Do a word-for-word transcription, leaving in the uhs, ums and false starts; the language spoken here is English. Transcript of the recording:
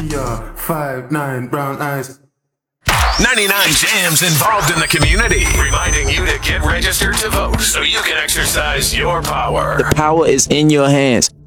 Yeah, five, nine, brown eyes. ninety-nine Jams involved in the community, reminding you to get registered to vote so you can exercise your power. The power is in your hands.